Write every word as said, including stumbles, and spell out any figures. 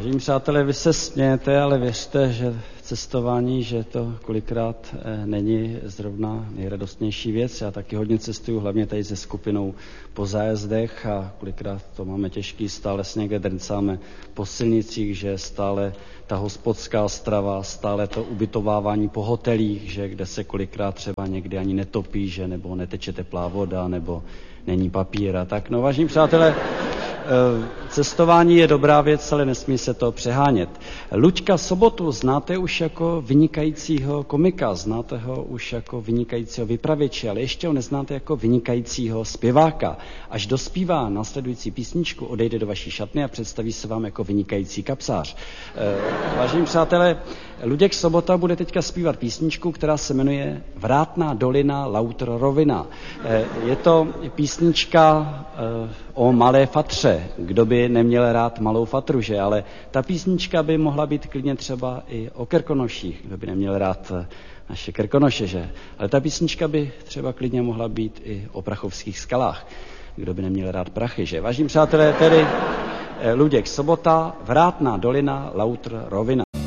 Vážení přátelé, vy se smějete, ale věřte, že cestování, že to kolikrát není zrovna nejradostnější věc. Já taky hodně cestuju, hlavně tady se skupinou po zájezdech a kolikrát to máme těžký, stále s někde drncáme po silnicích, že stále ta hospodská strava, stále to ubytovávání po hotelích, že kde se kolikrát třeba někdy ani netopí, že nebo neteče teplá voda, nebo není papír a tak. No, vážení přátelé, cestování je dobrá věc, ale nesmí se to přehánět. Luďka Sobotu znáte už jako vynikajícího komika, znáte ho už jako vynikajícího vypravěče, ale ještě ho neznáte jako vynikajícího zpěváka. Až dospívá následující písničku, odejde do vaší šatny a představí se vám jako vynikající kapsář. Vážení přátelé, Luděk Sobota bude teďka zpívat písničku, která se jmenuje Vrátná dolina, Lautr rovina. Je to písnička o malé fatře. Kdo by neměl rád malou fatru, že? Ale ta písnička by mohla být klidně třeba i o Krkonoších. Kdo by neměl rád naše Krkonoše, že? Ale ta písnička by třeba klidně mohla být i o prachovských skalách. Kdo by neměl rád prachy, že? Vážení přátelé, tedy Luděk Sobota, Vrátná dolina, Lautr rovina.